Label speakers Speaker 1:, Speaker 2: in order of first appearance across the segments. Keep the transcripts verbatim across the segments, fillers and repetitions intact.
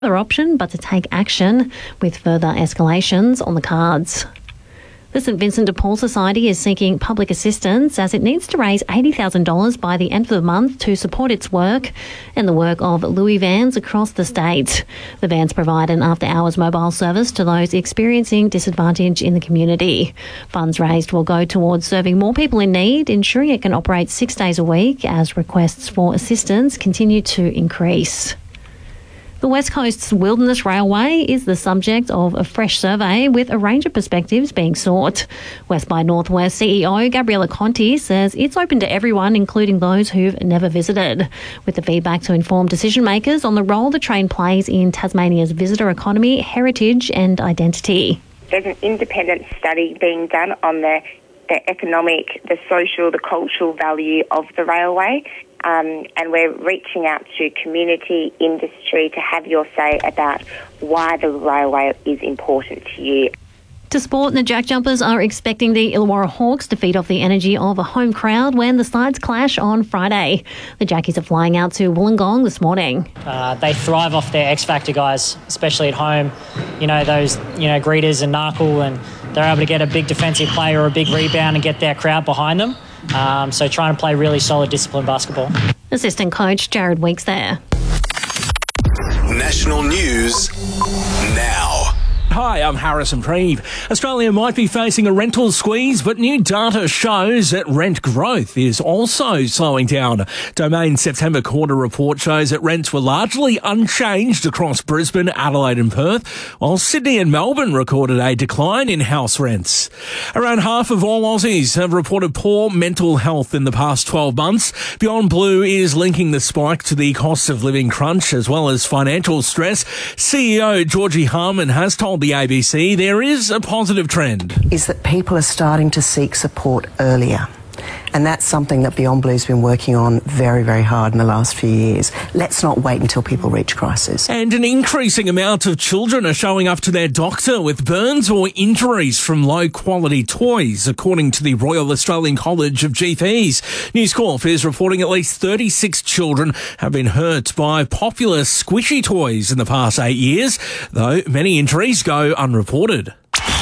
Speaker 1: other option but to take action, with further escalations on the cards. The St Vincent de Paul Society is seeking public assistance as it needs to raise eighty thousand dollars by the end of the month to support its work and the work of Louis vans across the state. The vans provide an after-hours mobile service to those experiencing disadvantage in the community. Funds raised will go towards serving more people in need, ensuring it can operate six days a week as requests for assistance continue to increase. The West Coast's Wilderness Railway is the subject of a fresh survey with a range of perspectives being sought. West by Northwest C E O Gabriella Conti says it's open to everyone, including those who've never visited, with the feedback to inform decision makers on the role the train plays in Tasmania's visitor economy, heritage and identity.
Speaker 2: There's an independent study being done on the, the economic, the social, the cultural value of the railway. Um, and we're reaching out to community, industry to have your say about why the railway is important to you.
Speaker 1: To sport, the Jack Jumpers are expecting the Illawarra Hawks to feed off the energy of a home crowd when the sides clash on Friday. The Jackies are flying out to Wollongong this morning.
Speaker 3: Uh, they thrive off their X-Factor guys, especially at home. You know, those, you know, greeters and Narkle, and they're able to get a big defensive play or a big rebound and get their crowd behind them. Um, so trying to play really solid, disciplined basketball. Assistant coach Jared Weeks there.
Speaker 4: National news now.
Speaker 5: Hi, I'm Harrison Preeve. Australia might be facing a rental squeeze, but new data shows that rent growth is also slowing down. Domain's September quarter report shows that rents were largely unchanged across Brisbane, Adelaide and Perth, while Sydney and Melbourne recorded a decline in house rents. Around half of all Aussies have reported poor mental health in the past twelve months. Beyond Blue is linking the spike to the cost of living crunch as well as financial stress. C E O Georgie Harman has told the A B C there is a positive trend.
Speaker 6: Is that people are starting to seek support earlier. And that's something that Beyond Blue's been working on very, very hard in the last few years. Let's not wait until people reach crisis.
Speaker 5: And an increasing amount of children are showing up to their doctor with burns or injuries from low-quality toys, according to the Royal Australian College of G Ps. News Corp is reporting at least thirty-six children have been hurt by popular squishy toys in the past eight years, though many injuries go unreported.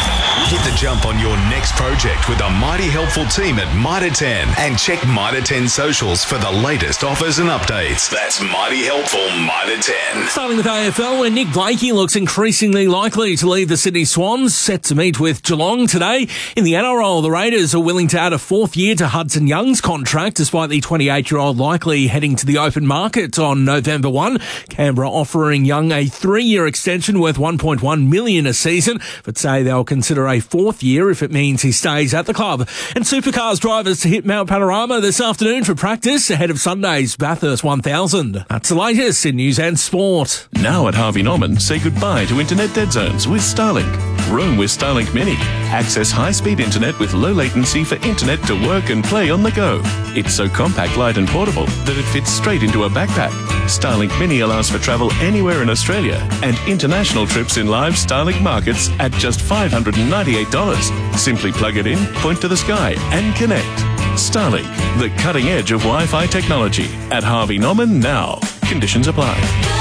Speaker 4: Get the jump on your next project with a mighty helpful team at Mitre ten and check Mitre ten socials for the latest offers and updates. That's mighty helpful Mitre ten.
Speaker 5: Starting with A F L, where Nick Blakey looks increasingly likely to lead the Sydney Swans, set to meet with Geelong today. In the N R L, the Raiders are willing to add a fourth year to Hudson Young's contract, despite the twenty-eight-year-old likely heading to the open market on November first. Canberra offering Young a three-year extension worth one point one million dollars a season, but say they'll consider a fourth year if it means he stays at the club. And Supercars drivers to hit Mount Panorama this afternoon for practice ahead of Sunday's Bathurst one thousand. That's the latest in news and sport.
Speaker 7: Now at Harvey Norman, say goodbye to internet dead zones with Starlink. Roam with Starlink Mini. Access high-speed internet with low latency for internet to work and play on the go. It's so compact, light and portable that it fits straight into a backpack. Starlink Mini allows for travel anywhere in Australia and international trips in live Starlink markets at just five hundred ninety-eight dollars. Simply plug it in, point to the sky and connect. Starlink, the cutting edge of Wi-Fi technology. At Harvey Norman now. Conditions apply.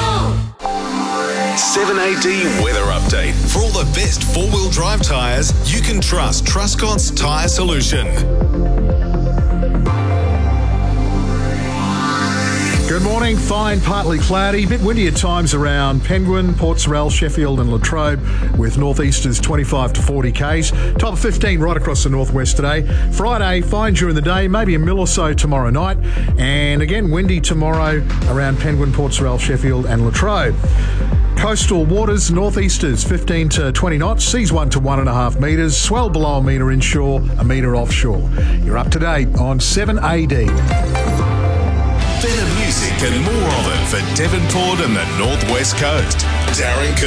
Speaker 4: seven A D weather update. For all the best four-wheel drive tyres, you can trust Truscott's Tyre Solution.
Speaker 8: Good morning. Fine, partly cloudy. Bit windy at times around Penguin, Port Sorell, Sheffield and Latrobe with northeasters twenty-five to forty k's. Top of fifteen right across the northwest today. Friday, fine during the day, maybe a mil or so tomorrow night. And again, windy tomorrow around Penguin, Port Sorell, Sheffield and Latrobe. Coastal waters, northeasters fifteen to twenty knots, seas one to one and a half metres, swell below a metre inshore, a metre offshore. You're up to date on seven A D.
Speaker 4: Better music and more of it for Devonport and the Northwest Coast. Darren Kerr.